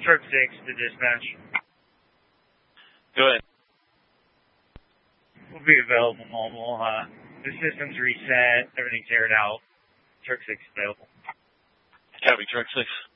Truck 6 to dispatch. Go ahead. We'll be available mobile. The system's reset. Everything's aired out. Truck 6 available. Copy, Truck 6.